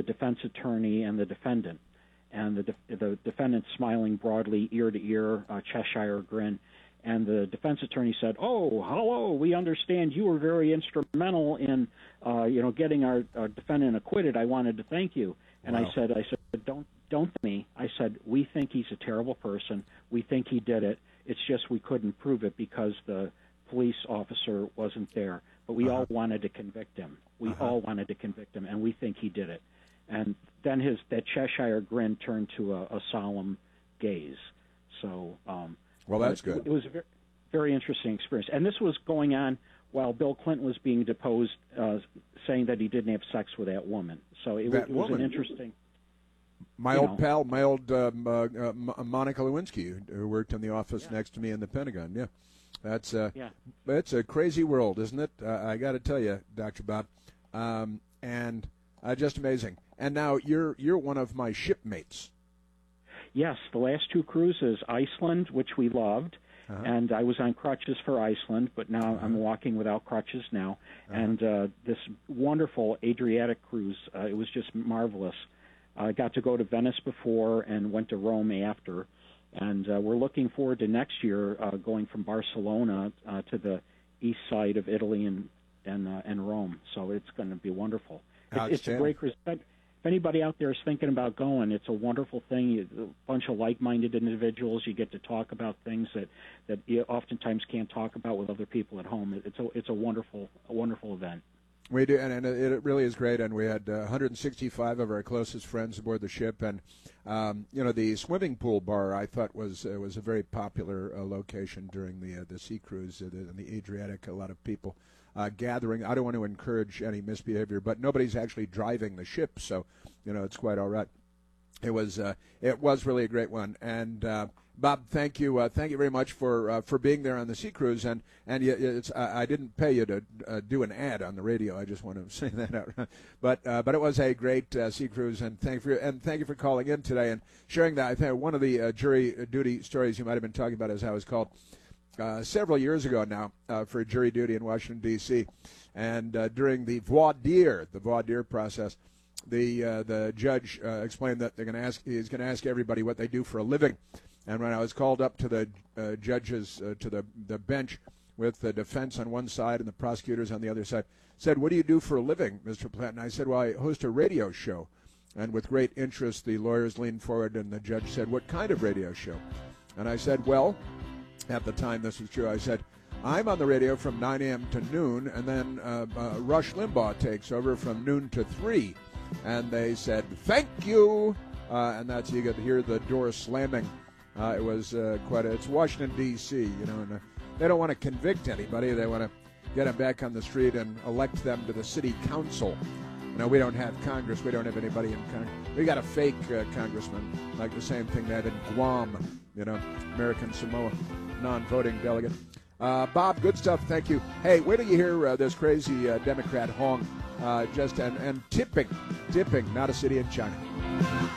defense attorney and the defendant. And the defendant smiling broadly, ear to ear, Cheshire grin. And the defense attorney said, "Oh, hello. We understand you were very instrumental in, getting our defendant acquitted. I wanted to thank you." And Wow. I said, don't thank me. I said, we think he's a terrible person. We think he did it. It's just we couldn't prove it because the police officer wasn't there. But we all wanted to convict him. We all wanted to convict him, and we think he did it. And then that Cheshire grin turned to a solemn gaze. So, well, that's good. It was a very, very interesting experience. And this was going on while Bill Clinton was being deposed, saying that he didn't have sex with that woman. So it was an interesting. My old pal, Monica Lewinsky, who worked in the office next to me in the Pentagon. Yeah, that's it's a crazy world, isn't it? I got to tell you, Dr. Bob, and just amazing. And now you're one of my shipmates. Yes, the last two cruises, Iceland, which we loved, and I was on crutches for Iceland, but now I'm walking without crutches now. And this wonderful Adriatic cruise, it was just marvelous. I got to go to Venice before and went to Rome after. And we're looking forward to next year going from Barcelona to the east side of Italy and Rome. So it's going to be wonderful. It's a great cruise. If anybody out there is thinking about going, it's a wonderful thing. A bunch of like-minded individuals. You get to talk about things that you oftentimes can't talk about with other people at home. It's a wonderful event. We do, and it really is great. And we had 165 of our closest friends aboard the ship, and the swimming pool bar I thought was a very popular location during the sea cruise in the Adriatic. A lot of people gathering. I don't want to encourage any misbehavior, but nobody's actually driving the ship, so it's quite all right. It was really a great one, and Bob, thank you very much for being there on the sea cruise, and I didn't pay you to do an ad on the radio. I just want to say that out, but it was a great sea cruise, and thank you for calling in today and sharing that. I think one of the jury duty stories you might have been talking about is how I was called several years ago now for jury duty in Washington D.C. and during the voir dire process. The judge explained that he's going to ask everybody what they do for a living. And when I was called up to the judges, to the bench with the defense on one side and the prosecutors on the other side, said, "What do you do for a living, Mr. Platt?" And I said, "Well, I host a radio show." And with great interest, the lawyers leaned forward and the judge said, "What kind of radio show?" And I said, "Well," at the time this was true, I said, "I'm on the radio from 9 a.m. to noon, and then Rush Limbaugh takes over from noon to 3. And they said, "Thank you." And that's, you could hear the door slamming. It was it's Washington, D.C., and they don't want to convict anybody. They want to get them back on the street and elect them to the city council. We don't have Congress. We don't have anybody in Congress. We got a fake congressman, like the same thing they had in Guam, American Samoa, non-voting delegate. Bob, good stuff. Thank you. Hey, wait till you hear this crazy Democrat honk and tipping, not a city in China.